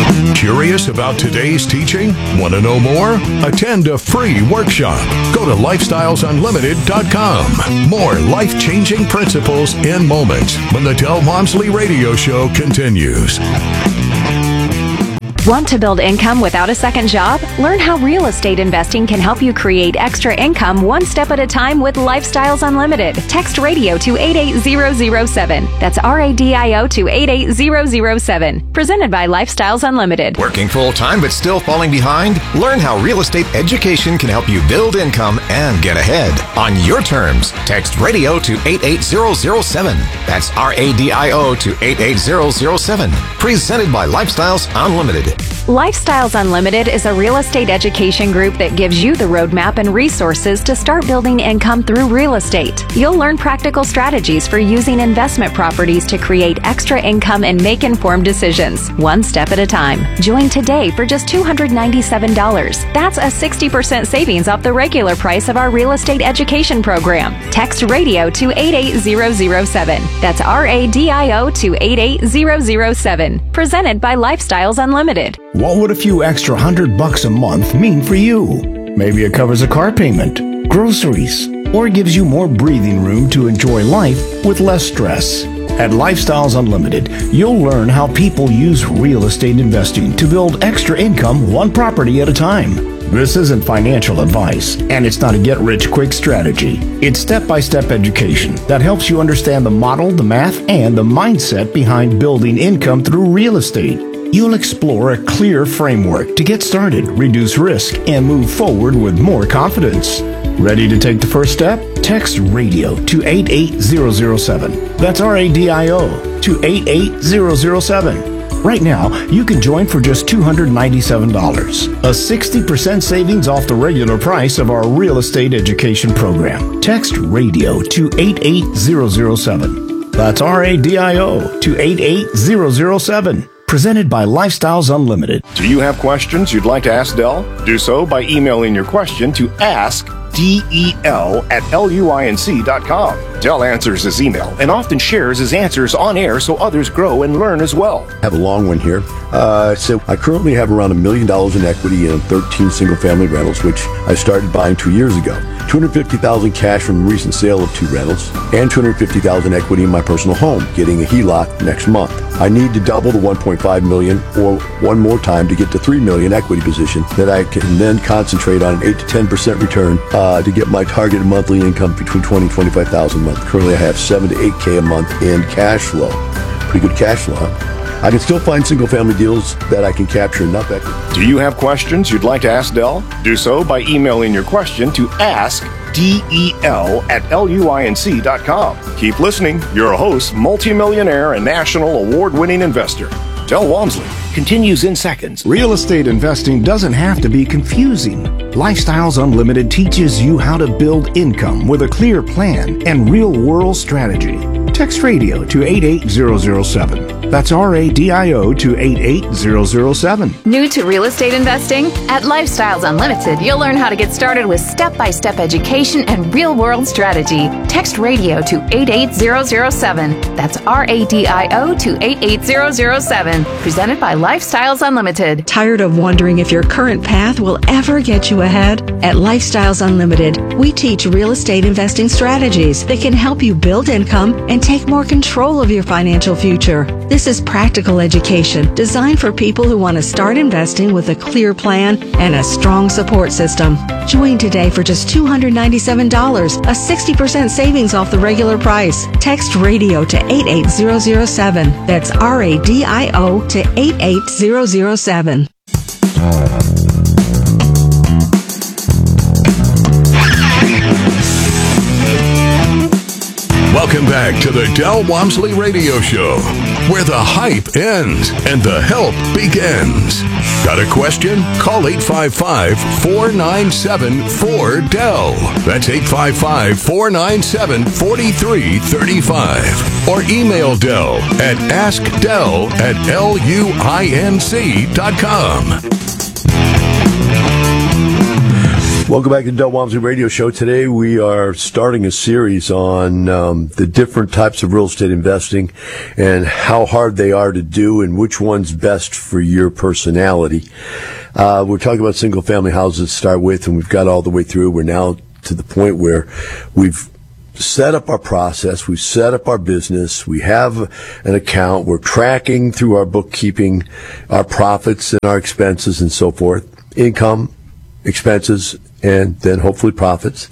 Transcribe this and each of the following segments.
Curious about today's teaching? Want to know more? Attend a free workshop. Go to lifestylesunlimited.com. More life-changing principles in moments when the Del Walmsley Radio Show continues. Want to build income without a second job? Learn how real estate investing can help you create extra income one step at a time with Lifestyles Unlimited. Text radio to 88007. That's RADIO to 88007. Presented by Lifestyles Unlimited. Working full-time but still falling behind? Learn how real estate education can help you build income and get ahead. On your terms, text radio to 88007. That's RADIO to 88007. Presented by Lifestyles Unlimited. Lifestyles Unlimited is a real estate education group that gives you the roadmap and resources to start building income through real estate. You'll learn practical strategies for using investment properties to create extra income and make informed decisions, one step at a time. Join today for just $297. That's a 60% savings off the regular price of our real estate education program. Text radio to 88007. That's RADIO to 88007. Presented by Lifestyles Unlimited. What would a few extra $100 a month mean for you? Maybe it covers a car payment, groceries, or gives you more breathing room to enjoy life with less stress. At Lifestyles Unlimited, you'll learn how people use real estate investing to build extra income one property at a time. This isn't financial advice, and it's not a get-rich-quick strategy. It's step-by-step education that helps you understand the model, the math, and the mindset behind building income through real estate. You'll explore a clear framework to get started, reduce risk, and move forward with more confidence. Ready to take the first step? Text radio to 88007. That's RADIO to 88007. Right now, you can join for just $297, a 60% savings off the regular price of our real estate education program. Text radio to 88007. That's RADIO to 88007. Presented by Lifestyles Unlimited. Do you have questions you'd like to ask Del? Do so by emailing your question to askdel@luinc.com. Del answers his email and often shares his answers on air so others grow and learn as well. I have a long one here. So I currently have around $1 million in equity in 13 single-family rentals, which I started buying 2 years ago. $250,000 cash from the recent sale of 2 rentals, and $250,000 equity in my personal home, getting a HELOC next month. I need to double the $1.5 million or one more time to get to $3 million equity position that I can then concentrate on an 8 to 10% return to get my targeted monthly income between $20,000 and $25,000 a month. Currently, I have $7,000 to $8,000 a month in cash flow. Pretty good cash flow, huh? I can still find single-family deals that I can capture enough equity. Do you have questions you'd like to ask Del? Do so by emailing your question to askdel@luinc.com. Keep listening. Your host, multimillionaire and national award-winning investor, Del Walmsley, continues in seconds. Real estate investing doesn't have to be confusing. Lifestyles Unlimited teaches you how to build income with a clear plan and real-world strategy. Text radio to 88007. That's RADIO to 88007. New to real estate investing? At Lifestyles Unlimited, you'll learn how to get started with step-by-step education and real-world strategy. Text radio to 88007. That's RADIO to 88007. Presented by Lifestyles Unlimited. Tired of wondering if your current path will ever get you ahead? At Lifestyles Unlimited, we teach real estate investing strategies that can help you build income and take more control of your financial future. This is practical education designed for people who want to start investing with a clear plan and a strong support system. Join today for just $297, a 60% savings off the regular price. Text radio to 88007. That's RADIO to 88007. Welcome back to the Del Walmsley Radio Show, where the hype ends and the help begins. Got a question? Call 855-497-4DEL. That's 855-497-4335. Or email Del at askdel@luinc.com. Welcome back to the Del Walmsley Radio Show. Today we are starting a series on the different types of real estate investing and how hard they are to do and which one's best for your personality. We're talking about single-family houses to start with, and we've got all the way through. We're now to the point where we've set up our process, we've set up our business, we have an account, we're tracking through our bookkeeping our profits and our expenses and so forth, income, expenses, and then hopefully profits.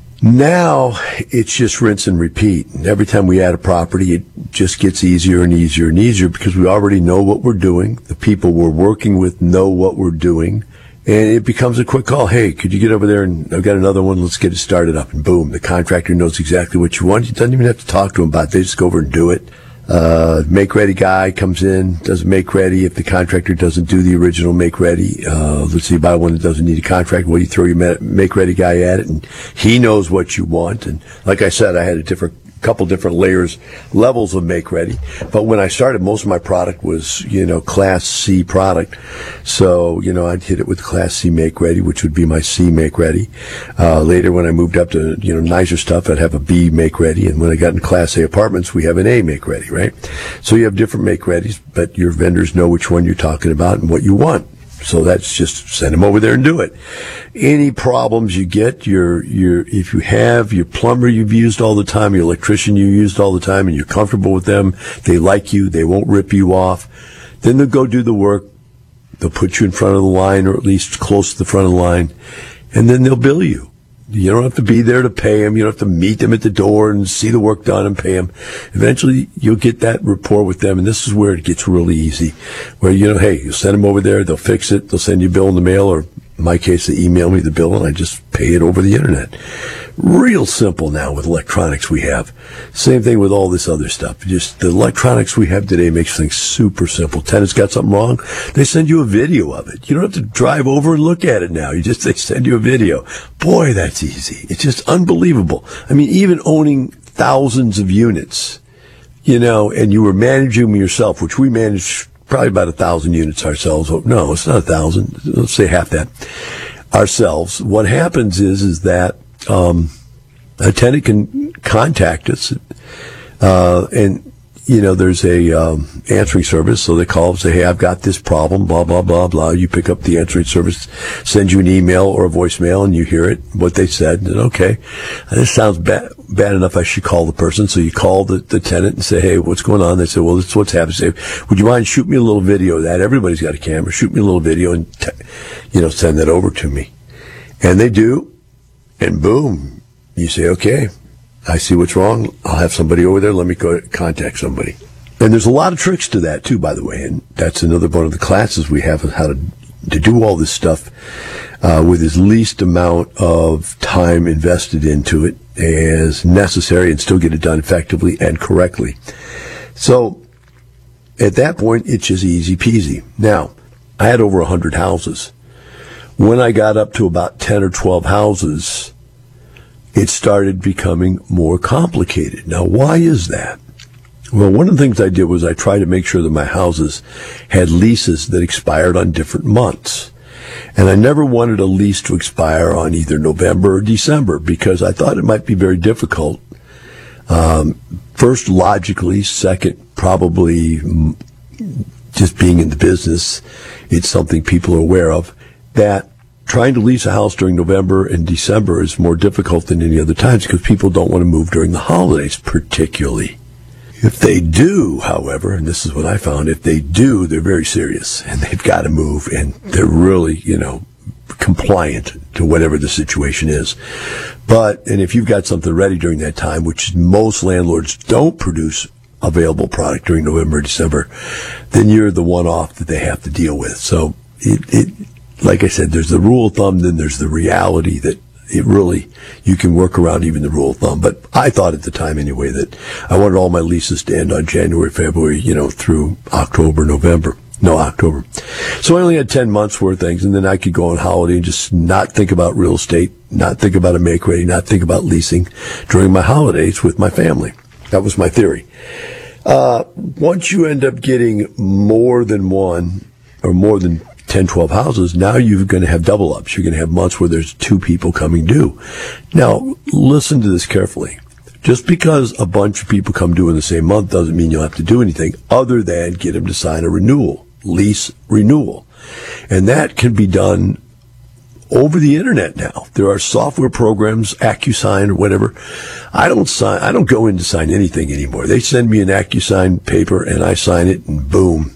Now it's just rinse and repeat. Every time we add a property, it just gets easier and easier and easier because we already know what we're doing. The people we're working with know what we're doing. And it becomes a quick call. Hey, could you get over there? And I've got another one. Let's get it started up. And boom, the contractor knows exactly what you want. You don't even have to talk to him about it. They just go over and do it. Make-ready guy comes in, does make-ready. If the contractor doesn't do the original make-ready, let's say you buy one that doesn't need a contract, well, you throw your make-ready guy at it, and he knows what you want. And like I said, I had couple different levels of make-ready. But when I started, most of my product was, Class C product. So, I'd hit it with Class C make-ready, which would be my C make-ready. Later, when I moved up to, nicer stuff, I'd have a B make-ready. And when I got in Class A apartments, we have an A make-ready, right? So you have different make-readies, but your vendors know which one you're talking about and what you want. So that's just send them over there and do it. Any problems you get, if you have your plumber you've used all the time, your electrician you used all the time, and you're comfortable with them, they like you, they won't rip you off, then they'll go do the work. They'll put you in front of the line, or at least close to the front of the line, and then they'll bill you. You don't have to be there to pay them. You don't have to meet them at the door and see the work done and pay them. Eventually, you'll get that rapport with them, and this is where it gets really easy. Where, hey, you send them over there, they'll fix it, they'll send you a bill in the mail, or in my case, they email me the bill, and I just pay it over the internet. Real simple now with electronics we have. Same thing with all this other stuff. Just the electronics we have today makes things super simple. Tenant's got something wrong, they send you a video of it. You don't have to drive over and look at it now. They send you a video. Boy, that's easy. It's just unbelievable. I mean, even owning thousands of units, and you were managing them yourself, which we manage probably about 1,000 units ourselves. No, it's not 1,000. Let's say half that ourselves. What happens is that a tenant can contact us, and there's a answering service. So they call and say, "Hey, I've got this problem." Blah blah blah blah. You pick up the answering service, send you an email or a voicemail, and you hear it, what they said. And okay, this sounds bad enough. I should call the person. So you call the tenant and say, "Hey, what's going on?" They say, "Well, this is what's happening." Say, "Would you mind shoot me a little video of that?" Everybody's got a camera. Shoot me a little video and send that over to me. And they do, and boom, you say, "Okay, I see what's wrong. I'll have somebody over there. Let me go contact somebody." And there's a lot of tricks to that too, by the way. And that's another one of the classes we have, of how to do all this stuff with as least amount of time invested into it as necessary, and still get it done effectively and correctly. So at that point, it's just easy peasy. Now, I had over 100 houses. When I got up to about 10 or 12 houses, it started becoming more complicated. Now, why is that? Well, one of the things I did was I tried to make sure that my houses had leases that expired on different months. And I never wanted a lease to expire on either November or December, because I thought it might be very difficult. First, logically. Second, probably just being in the business, it's something people are aware of, that trying to lease a house during November and December is more difficult than any other times, because people don't want to move during the holidays, particularly. If they do, however, and this is what I found, if they do, they're very serious, and they've got to move, and they're really, compliant to whatever the situation is. And if you've got something ready during that time, which most landlords don't produce available product during November or December, then you're the one-off that they have to deal with. So like I said, there's the rule of thumb, then there's the reality that you can work around even the rule of thumb. But I thought at the time anyway that I wanted all my leases to end on January, February, through October, November. No, October. So I only had 10 months worth of things, and then I could go on holiday and just not think about real estate, not think about a make-ready, not think about leasing during my holidays with my family. That was my theory. Once you end up getting more than one or more than 10, 12 houses, now you're going to have double ups. You're going to have months where there's 2 people coming due. Now, listen to this carefully. Just because a bunch of people come due in the same month doesn't mean you'll have to do anything other than get them to sign a lease renewal. And that can be done over the internet now. There are software programs, AccuSign or whatever. I don't go in to sign anything anymore. They send me an AccuSign paper and I sign it and boom.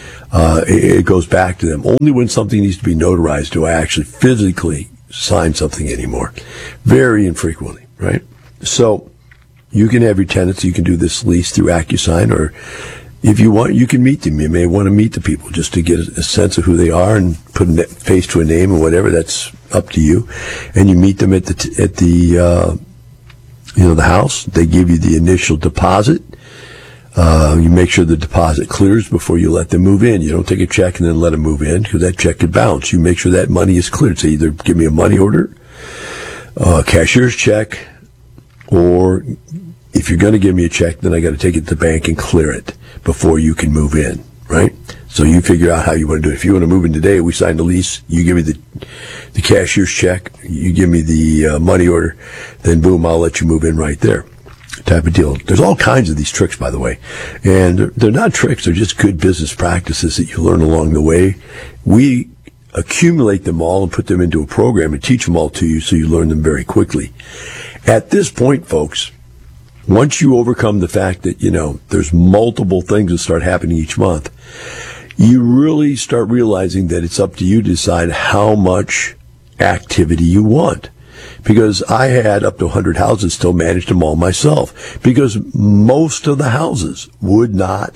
It goes back to them. Only when something needs to be notarized do I actually physically sign something anymore. Very infrequently, right? So you can have your tenants, you can do this lease through AccuSign, or if you want, you can meet them. You may want to meet the people just to get a sense of who they are and put a face to a name or whatever. That's up to you. And you meet them at the house. They give you the initial deposit. You make sure the deposit clears before you let them move in. You don't take a check and then let them move in, because that check could bounce. You make sure that money is cleared. So either give me a money order, a cashier's check, or if you're going to give me a check, then I got to take it to the bank and clear it before you can move in, right? So you figure out how you want to do it. If you want to move in today, we sign the lease, you give me the cashier's check, you give me the money order, then boom, I'll let you move in right there. Type of deal. There's all kinds of these tricks, by the way. And they're not tricks, they're just good business practices that you learn along the way. We accumulate them all and put them into a program and teach them all to you so you learn them very quickly. At this point, folks, once you overcome the fact that, there's multiple things that start happening each month, you really start realizing that it's up to you to decide how much activity you want. Because I had up to 100 houses, still managed them all myself. Because most of the houses would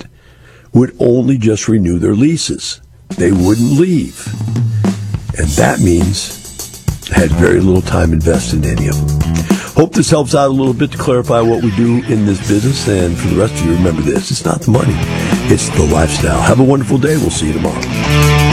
only just renew their leases. They wouldn't leave. And that means I had very little time invested in any of them. Hope this helps out a little bit to clarify what we do in this business. And for the rest of you, remember this. It's not the money. It's the lifestyle. Have a wonderful day. We'll see you tomorrow.